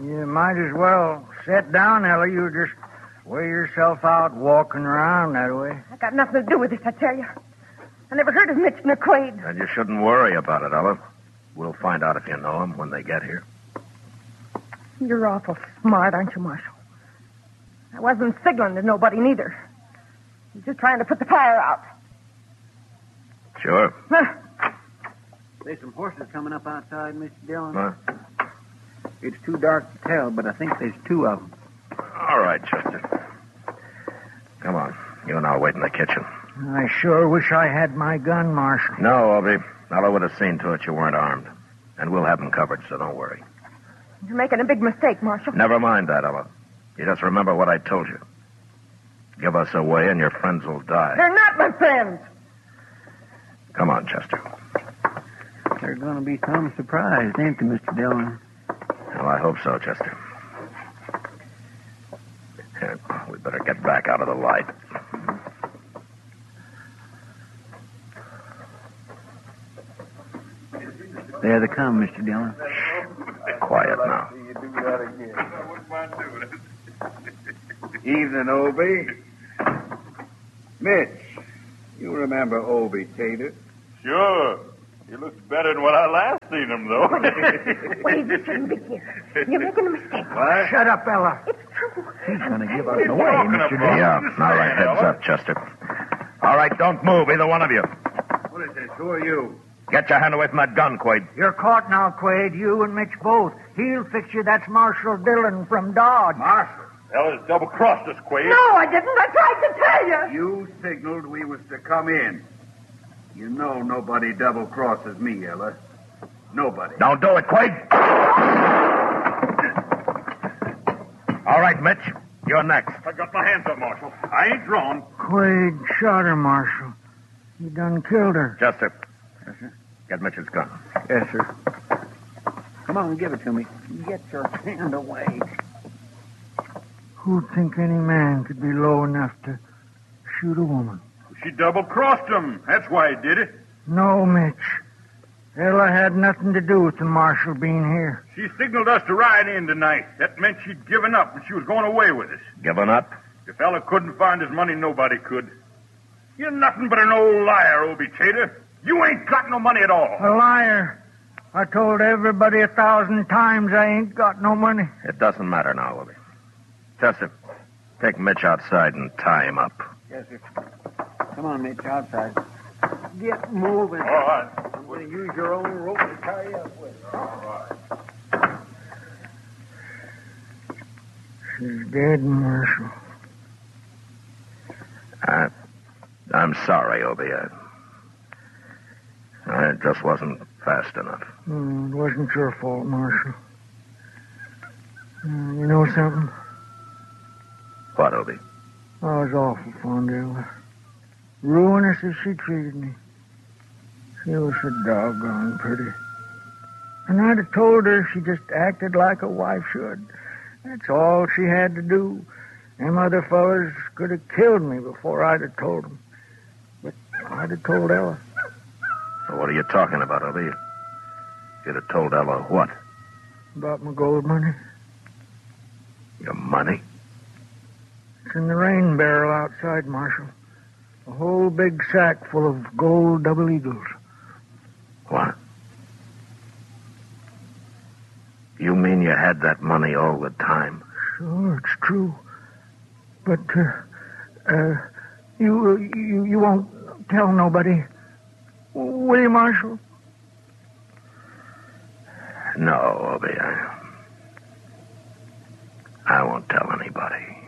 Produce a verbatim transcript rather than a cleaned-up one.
You might as well sit down, Ella. You just wear yourself out walking around that way. I got nothing to do with this, I tell you. I never heard of Mitch McQuaid. And you shouldn't worry about it, Ella. We'll find out if you know him when they get here. You're awful smart, aren't you, Marshal? I wasn't signaling to nobody, neither. I was just trying to put the fire out. Sure. Huh. There's some horses coming up outside, Mister Dillon. Huh? It's too dark to tell, but I think there's two of them. All right, Chester. Come on. You and I'll wait in the kitchen. I sure wish I had my gun, Marshal. No, Obie. Ella would have seen to it you weren't armed. And we'll have them covered, so don't worry. You're making a big mistake, Marshal. Never mind that, Ella. You just remember what I told you. Give us away and your friends will die. They're not my friends. Come on, Chester. They're going to be some surprised, ain't they, Mister Dillon? Well, I hope so, Chester. Here, we better get back out of the light. There they come, Mister Dillon. Quiet now. Evening, Obie. Mitch, you remember Obie Tater? Sure. He looks better than when I last seen him, though. Wait, you shouldn't be here. You're making a mistake. What? Shut up, Ella. It's true. He's going to give us What away, are you Mister talking Dillon. about? Yeah, all right, heads up, Chester. All right, don't move, either one of you. What is this? Who are you? Get your hand away from that gun, Quaid. You're caught now, Quaid. You and Mitch both. He'll fix you. That's Marshal Dillon from Dodge. Marshal. Hell, has double-crossed us, Quaid. No, I didn't. I tried to tell you. You signaled we was to come in. You know nobody double-crosses me, Ella. Nobody. Don't do it, Quaid. All right, Mitch. You're next. I got my hands up, Marshal. I ain't drawn. Quaid shot her, Marshal. He done killed her. Chester. Yes, sir. Get Mitch's gun. Yes, sir. Come on, give it to me. Get your hand away. Who'd think any man could be low enough to shoot a woman? She double-crossed him. That's why he did it. No, Mitch. Ella had nothing to do with the Marshal being here. She signaled us to ride in tonight. That meant she'd given up and she was going away with us. Given up? If Ella couldn't find his money, nobody could. You're nothing but an old liar, Obie Tater. You ain't got no money at all. A liar. I told everybody a thousand times I ain't got no money. It doesn't matter now, Obie. Chester, take Mitch outside and tie him up. Yes, sir. Come on, Mitch, outside. Get moving. All right. I'm going to use your own rope to tie you up with. All right. She's dead, Marshal. I, I'm sorry, Obie. I, I just wasn't fast enough. Mm, it wasn't your fault, Marshal. Mm, you know something? What, Obie? I was awful fond of her. Ruinous as she treated me. She was so doggone pretty. And I'd have told her she just acted like a wife should. That's all she had to do. Them other fellas could have killed me before I'd have told them. But I'd have told Ella. So what are you talking about, Obie? You'd have told Ella what? About my gold money. Your money? It's in the rain barrel outside, Marshal. A whole big sack full of gold double eagles. What? You mean you had that money all the time? Sure, it's true. But, uh, uh, you, you, you won't tell nobody, will you, Marshal? No, Obie, I, I won't tell anybody.